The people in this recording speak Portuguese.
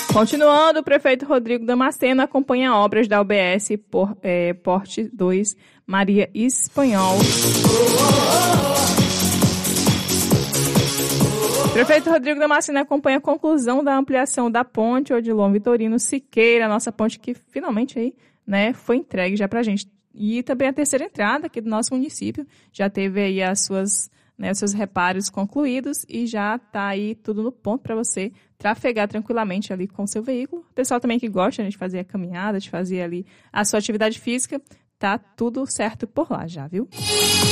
Continuando, o prefeito Rodrigo Damasceno acompanha obras da UBS Porte 2 Maria Espanhol. O prefeito Rodrigo Damasceno acompanha a conclusão da ampliação da ponte Odilon Vitorino Siqueira, a nossa ponte que finalmente aí, né, foi entregue já pra gente. E também a terceira entrada aqui do nosso município já teve aí os seus reparos concluídos e já está aí tudo no ponto para você trafegar tranquilamente ali com o seu veículo. O pessoal também que gosta, né, de fazer a caminhada, de fazer ali a sua atividade física, tá tudo certo por lá já, viu?